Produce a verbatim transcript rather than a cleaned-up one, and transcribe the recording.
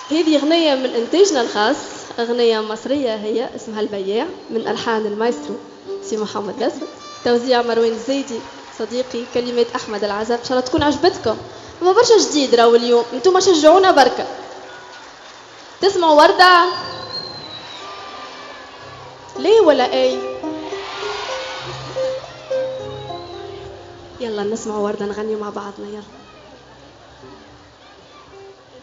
هذه أغنية من إنتاجنا الخاص، أغنية مصرية هي اسمها البياع، من ألحان المايسترو سي محمد الأسد، توزيع مروان الزيدي صديقي، كلمات أحمد العزب. إن شاء الله تكون عجبتكم. ما برشا جديد راهو اليوم، انتم شجعونا بركة. تسمعوا وردة؟ ليه ولا أي؟ يلا نسمعوا وردة، نغني مع بعضنا. يلا